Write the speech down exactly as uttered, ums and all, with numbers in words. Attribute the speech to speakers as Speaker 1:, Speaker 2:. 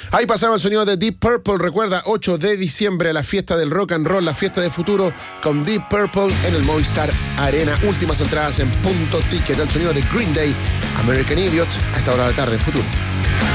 Speaker 1: Ahí pasaba el sonido de Deep Purple. Recuerda, ocho de diciembre, la fiesta del rock and roll, la fiesta de futuro con Deep Purple en el Movistar Arena. Últimas entradas en Punto Ticket. El sonido de Green Day, American Idiot, a esta hora de la tarde en Futuro.